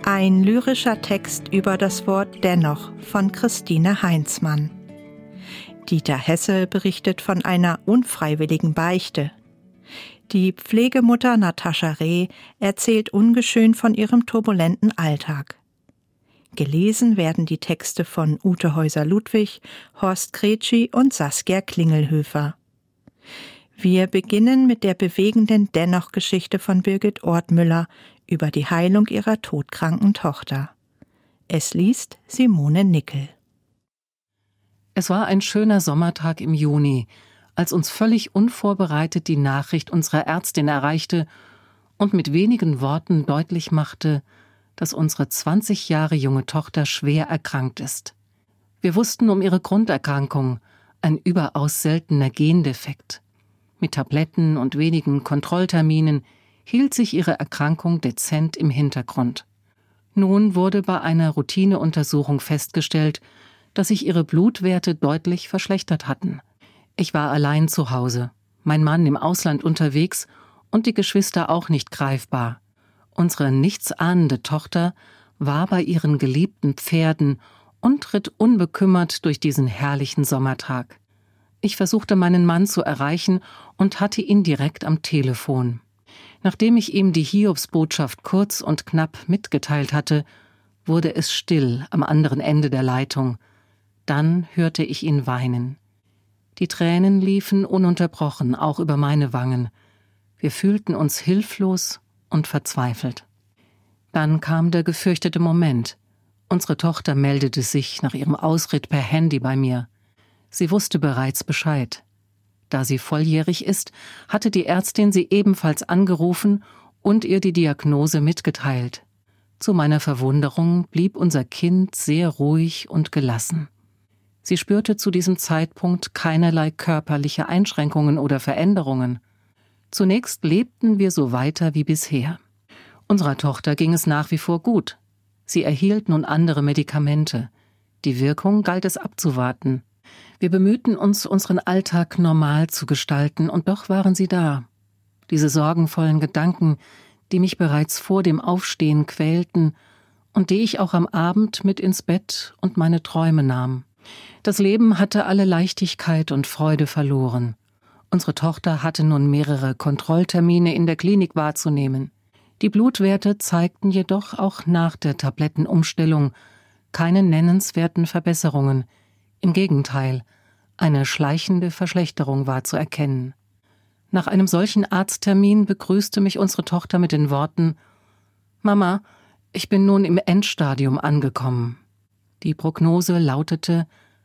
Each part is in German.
Ein lyrischer Text über das Wort Dennoch von Christine Heinzmann. Dieter Hesse berichtet von einer unfreiwilligen Beichte. Die Pflegemutter Natascha Reh erzählt ungeschönt von ihrem turbulenten Alltag. Gelesen werden die Texte von Ute Häuser-Ludwig, Horst Kretschi und Saskia Klingelhöfer. Wir beginnen mit der bewegenden Dennoch-Geschichte von Birgit Ortmüller über die Heilung ihrer todkranken Tochter. Es liest Simone Nickel. Es war ein schöner Sommertag im Juni, als uns völlig unvorbereitet die Nachricht unserer Ärztin erreichte und mit wenigen Worten deutlich machte, dass unsere 20 Jahre junge Tochter schwer erkrankt ist. Wir wussten um ihre Grunderkrankung, ein überaus seltener Gendefekt. Mit Tabletten und wenigen Kontrollterminen hielt sich ihre Erkrankung dezent im Hintergrund. Nun wurde bei einer Routineuntersuchung festgestellt, dass sich ihre Blutwerte deutlich verschlechtert hatten. Ich war allein zu Hause, mein Mann im Ausland unterwegs und die Geschwister auch nicht greifbar. Unsere nichtsahnende Tochter war bei ihren geliebten Pferden und ritt unbekümmert durch diesen herrlichen Sommertag. Ich versuchte meinen Mann zu erreichen und hatte ihn direkt am Telefon. Nachdem ich ihm die Hiobsbotschaft kurz und knapp mitgeteilt hatte, wurde es still am anderen Ende der Leitung. Dann hörte ich ihn weinen. Die Tränen liefen ununterbrochen, auch über meine Wangen. Wir fühlten uns hilflos und verzweifelt. Dann kam der gefürchtete Moment. Unsere Tochter meldete sich nach ihrem Ausritt per Handy bei mir. Sie wusste bereits Bescheid. Da sie volljährig ist, hatte die Ärztin sie ebenfalls angerufen und ihr die Diagnose mitgeteilt. Zu meiner Verwunderung blieb unser Kind sehr ruhig und gelassen. Sie spürte zu diesem Zeitpunkt keinerlei körperliche Einschränkungen oder Veränderungen. Zunächst lebten wir so weiter wie bisher. Unserer Tochter ging es nach wie vor gut. Sie erhielt nun andere Medikamente. Die Wirkung galt es abzuwarten. Wir bemühten uns, unseren Alltag normal zu gestalten, und doch waren sie da. Diese sorgenvollen Gedanken, die mich bereits vor dem Aufstehen quälten und die ich auch am Abend mit ins Bett und meine Träume nahm. Das Leben hatte alle Leichtigkeit und Freude verloren. Unsere Tochter hatte nun mehrere Kontrolltermine in der Klinik wahrzunehmen. Die Blutwerte zeigten jedoch auch nach der Tablettenumstellung keine nennenswerten Verbesserungen. Im Gegenteil, eine schleichende Verschlechterung war zu erkennen. Nach einem solchen Arzttermin begrüßte mich unsere Tochter mit den Worten: »Mama, ich bin nun im Endstadium angekommen.« Die Prognose lautete: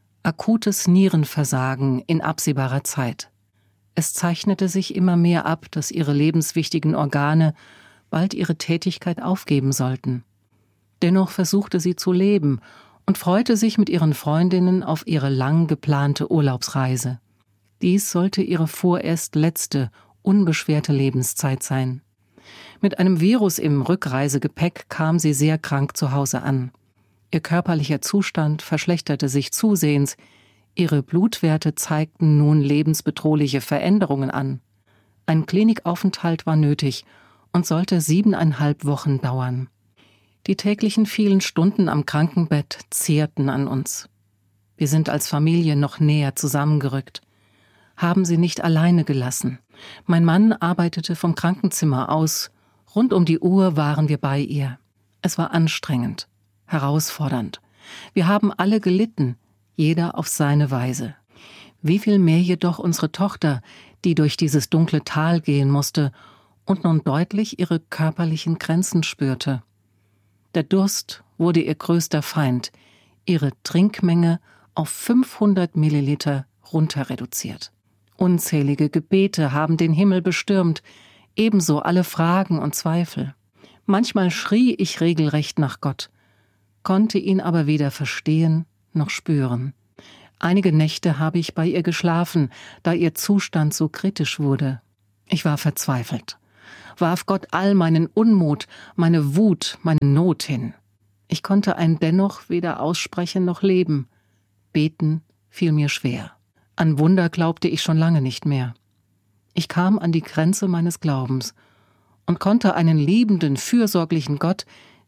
akutes Nierenversagen in absehbarer Zeit. Es zeichnete sich immer mehr ab, dass ihre lebenswichtigen Organe bald ihre Tätigkeit aufgeben sollten. Dennoch versuchte sie zu leben und freute sich mit ihren Freundinnen auf ihre lang geplante Urlaubsreise. Dies sollte ihre vorerst letzte, unbeschwerte Lebenszeit sein. Mit einem Virus im Rückreisegepäck kam sie sehr krank zu Hause an. Ihr körperlicher Zustand verschlechterte sich zusehends. Ihre Blutwerte zeigten nun lebensbedrohliche Veränderungen an. Ein Klinikaufenthalt war nötig und sollte 7,5 Wochen dauern. Die täglichen vielen Stunden am Krankenbett zehrten an uns. Wir sind als Familie noch näher zusammengerückt, haben sie nicht alleine gelassen. Mein Mann arbeitete vom Krankenzimmer aus. Rund um die Uhr waren wir bei ihr. Es war anstrengend, herausfordernd. Wir haben alle gelitten, jeder auf seine Weise. Wie viel mehr jedoch unsere Tochter, die durch dieses dunkle Tal gehen musste und nun deutlich ihre körperlichen Grenzen spürte. Der Durst wurde ihr größter Feind, ihre Trinkmenge auf 500 Milliliter runter reduziert. Unzählige Gebete haben den Himmel bestürmt, ebenso alle Fragen und Zweifel. Manchmal schrie ich regelrecht nach Gott, konnte ihn aber weder verstehen noch spüren. Einige Nächte habe ich bei ihr geschlafen, da ihr Zustand so kritisch wurde. Ich war verzweifelt, warf Gott all meinen Unmut, meine Wut, meine Not hin. Ich konnte ein Dennoch weder aussprechen noch leben. Beten fiel mir schwer. An Wunder glaubte ich schon lange nicht mehr. Ich kam an die Grenze meines Glaubens und konnte einen liebenden, fürsorglichen Gott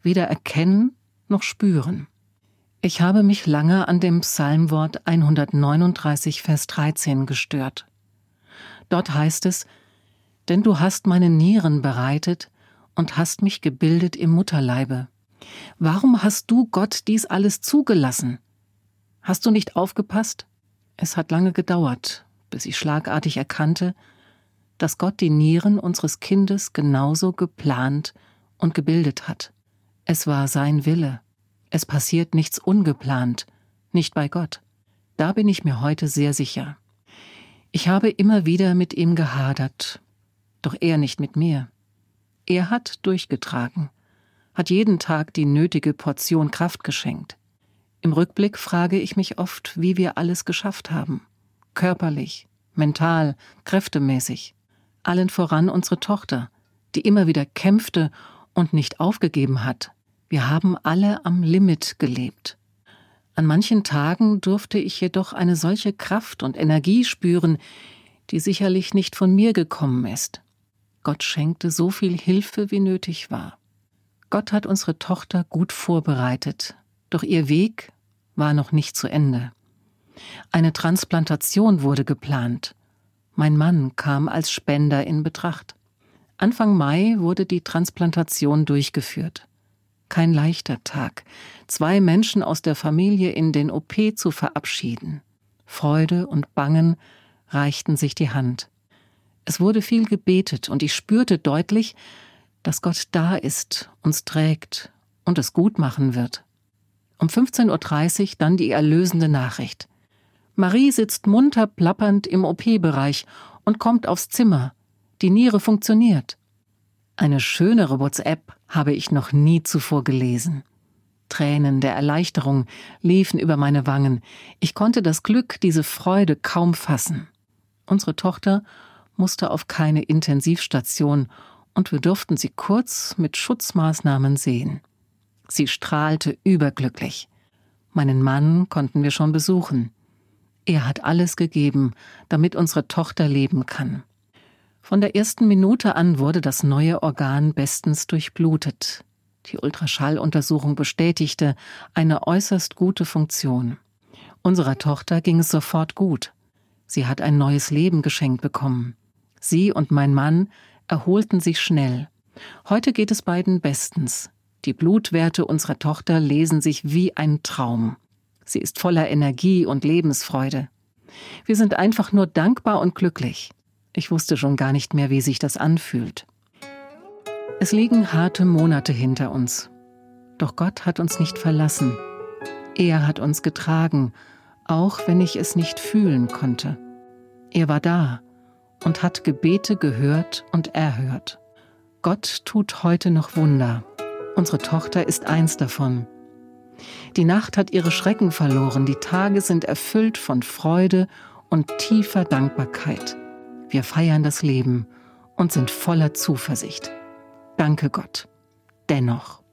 weder erkennen noch spüren. Ich habe mich lange an dem Psalmwort 139, Vers 13 gestört. Dort heißt es: Denn du hast meine Nieren bereitet und hast mich gebildet im Mutterleibe. Warum hast du, Gott, dies alles zugelassen? Hast du nicht aufgepasst? Es hat lange gedauert, bis ich schlagartig erkannte, dass Gott die Nieren unseres Kindes genauso geplant und gebildet hat. Es war sein Wille. Es passiert nichts ungeplant, nicht bei Gott. Da bin ich mir heute sehr sicher. Ich habe immer wieder mit ihm gehadert, doch er nicht mit mir. Er hat durchgetragen, hat jeden Tag die nötige Portion Kraft geschenkt. Im Rückblick frage ich mich oft, wie wir alles geschafft haben. Körperlich, mental, kräftemäßig. Allen voran unsere Tochter, die immer wieder kämpfte und nicht aufgegeben hat. Wir haben alle am Limit gelebt. An manchen Tagen durfte ich jedoch eine solche Kraft und Energie spüren, die sicherlich nicht von mir gekommen ist. Gott schenkte so viel Hilfe, wie nötig war. Gott hat unsere Tochter gut vorbereitet, doch ihr Weg war noch nicht zu Ende. Eine Transplantation wurde geplant. Mein Mann kam als Spender in Betracht. Anfang Mai wurde die Transplantation durchgeführt. Kein leichter Tag, 2 Menschen aus der Familie in den OP zu verabschieden. Freude und Bangen reichten sich die Hand. Es wurde viel gebetet und ich spürte deutlich, dass Gott da ist, uns trägt und es gut machen wird. Um 15:30 Uhr dann die erlösende Nachricht. Marie sitzt munter plappernd im OP-Bereich und kommt aufs Zimmer. Die Niere funktioniert. Eine schönere WhatsApp habe ich noch nie zuvor gelesen. Tränen der Erleichterung liefen über meine Wangen. Ich konnte das Glück, diese Freude kaum fassen. Unsere Tochter musste auf keine Intensivstation und wir durften sie kurz mit Schutzmaßnahmen sehen. Sie strahlte überglücklich. Meinen Mann konnten wir schon besuchen. Er hat alles gegeben, damit unsere Tochter leben kann. Von der ersten Minute an wurde das neue Organ bestens durchblutet. Die Ultraschalluntersuchung bestätigte eine äußerst gute Funktion. Unserer Tochter ging es sofort gut. Sie hat ein neues Leben geschenkt bekommen. Sie und mein Mann erholten sich schnell. Heute geht es beiden bestens. Die Blutwerte unserer Tochter lesen sich wie ein Traum. Sie ist voller Energie und Lebensfreude. Wir sind einfach nur dankbar und glücklich. Ich wusste schon gar nicht mehr, wie sich das anfühlt. Es liegen harte Monate hinter uns. Doch Gott hat uns nicht verlassen. Er hat uns getragen, auch wenn ich es nicht fühlen konnte. Er war da und hat Gebete gehört und erhört. Gott tut heute noch Wunder. Unsere Tochter ist eins davon. Die Nacht hat ihre Schrecken verloren, die Tage sind erfüllt von Freude und tiefer Dankbarkeit. Wir feiern das Leben und sind voller Zuversicht. Danke Gott. Dennoch.